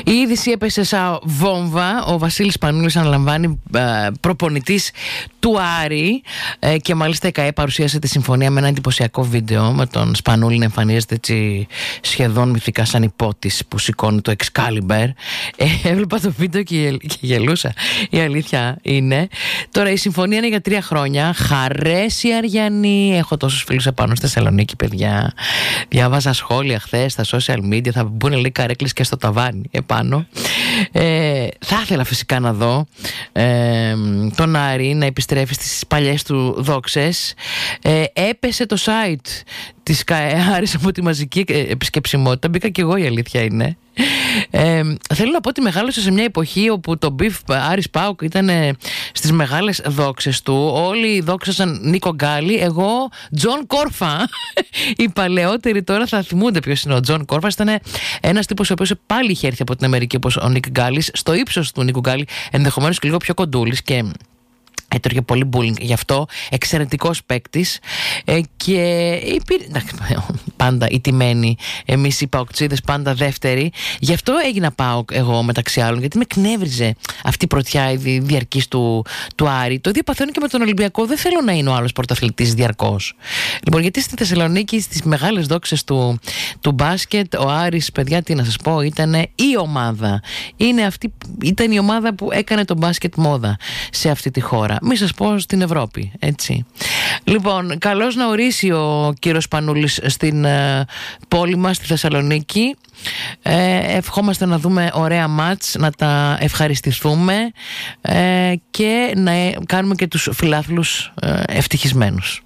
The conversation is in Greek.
Η είδηση έπεσε σαν βόμβα. Ο Βασίλης Σπανούλης αναλαμβάνει προπονητής του Άρη και μάλιστα η ΚΑΕ παρουσίασε τη συμφωνία με ένα εντυπωσιακό βίντεο με τον Σπανούλη να εμφανίζεται έτσι σχεδόν μυθικά σαν υπότης που σηκώνει το Excalibur. Έβλεπα το βίντεο και γελούσα. Η αλήθεια είναι. Τώρα η συμφωνία είναι για 3 χρόνια. Χαρές οι Αριανοί. Έχω τόσους φίλους επάνω στη Θεσσαλονίκη, παιδιά. Διάβαζα σχόλια χθες στα social media. Θα μπουν λέει καρέκλες και στο ταβάνι επάνω. Θα ήθελα φυσικά να δω τον Άρη να επιστρέφει στις παλιές του δόξες. Έπεσε το site της ΚΑΕ Άρης από τη μαζική επισκεψιμότητα. Μπήκα και εγώ, η αλήθεια είναι. Θέλω να πω ότι μεγάλωσε σε μια εποχή όπου το μπιφ Άρης ΠΑΟΚ ήταν στις μεγάλες δόξες του. Όλοι δόξασαν Νίκο Γκάλι, εγώ Τζον Κόρφα. Οι παλαιότεροι τώρα θα θυμούνται ποιος είναι ο Τζον Κόρφα. Ήταν ένας τύπος ο οποίος πάλι είχε έρθει από την Αμερική όπως ο Νίκ Γκάλης, στο ύψος του Νίκου Γκάλι, ενδεχομένως και λίγο πιο κοντούλης, και έτρωγε πολύ bullying γι' αυτό. Εξαιρετικός παίκτης και πάντα οι τιμένοι, εμείς οι παοκτσίδες πάντα δεύτεροι. Γι' αυτό έγινα ΠΑΟΚ εγώ μεταξύ άλλων, γιατί με κνεύριζε αυτή η πρωτιά η διαρκής του Άρη. Το ίδιο παθαίνω και με τον Ολυμπιακό. Δεν θέλω να είναι ο άλλος πρωταθλητής διαρκώς. Λοιπόν, γιατί στη Θεσσαλονίκη, στις μεγάλες δόξες του μπάσκετ, ο Άρης, παιδιά, τι να σας πω, ήταν η ομάδα. Ήταν η ομάδα που έκανε το μπάσκετ μόδα σε αυτή τη χώρα. Μη σας πω στην Ευρώπη, έτσι. Λοιπόν, καλώς να ορίσει ο κύριος Σπανούλης στην πόλη μας, στη Θεσσαλονίκη. Ευχόμαστε να δούμε ωραία μάτς, να τα ευχαριστηθούμε και να κάνουμε και τους φιλάθλους ευτυχισμένους.